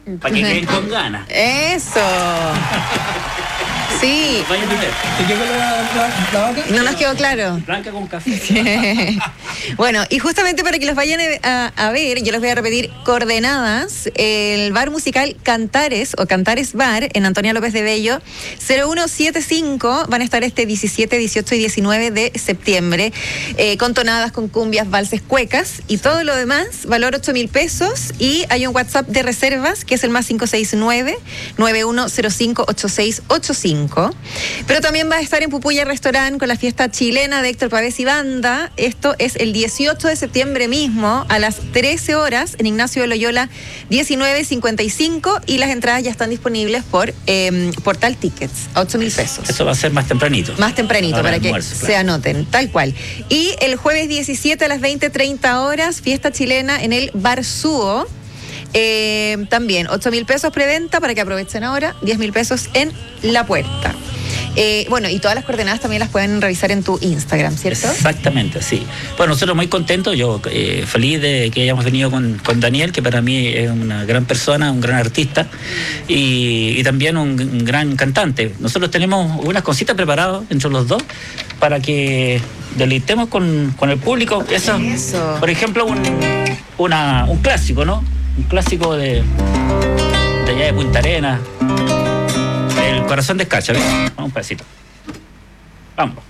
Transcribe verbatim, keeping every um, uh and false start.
Para que queden con ganas. Eso. Sí. Vayan a ver. ¿Te quedó la, la, la vaca? No nos quedó claro. Blanca con café. Bueno, y justamente para que los vayan a, a ver, yo les voy a repetir coordenadas. El bar musical Cantares o Cantares Bar en Antonia López de Bello, cero uno siete cinco, van a estar este diecisiete, dieciocho y diecinueve de septiembre, eh, con tonadas, con cumbias, valses, cuecas y todo lo demás, valor ocho mil pesos, y hay un WhatsApp de reservas que es el más cinco seis nueve, nueve uno cero cinco, ocho seis ocho cinco. Pero también va a estar en Pupuya Restaurant con la fiesta chilena de Héctor Pavés y Banda. Esto es el dieciocho de septiembre mismo a las trece horas en Ignacio de Loyola diecinueve cincuenta y cinco, y las entradas ya están disponibles por eh, Portal Tickets a ocho mil pesos. Eso va a ser más tempranito. Más tempranito, Ahora para el que almuerzo, se claro. anoten, tal cual. Y el jueves diecisiete a las veinte treinta horas, fiesta chilena en el Bar Suo. Eh, también ocho mil pesos preventa para que aprovechen ahora, diez mil pesos en la puerta. Eh, bueno, y todas las coordenadas también las pueden revisar en tu Instagram, ¿cierto? Exactamente, sí. Bueno, nosotros muy contentos, yo eh, feliz de que hayamos venido con, con Daniel, que para mí es una gran persona, un gran artista y, y también un, un gran cantante. Nosotros tenemos unas cositas preparadas entre los dos para que deleitemos con, con el público. Eso, Eso. Por ejemplo, un, una, un clásico, ¿no? Un clásico de, de allá de Punta Arenas, El Corazón de Escarcha, ¿ves? Vamos un pedacito. Vamos.